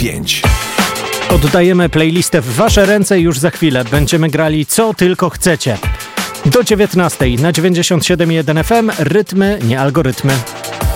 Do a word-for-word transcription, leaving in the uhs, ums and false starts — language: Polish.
pięć. Oddajemy playlistę w wasze ręce i już za chwilę będziemy grali co tylko chcecie. Do dziewiętnastej na dziewięćdziesiąt siedem i jeden F M rytmy, nie algorytmy.